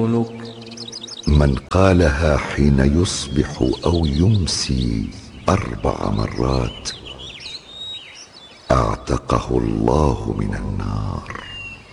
قولك؟ من قالها حين يصبح أو يمسي 4 مرات اعتقه الله من النار.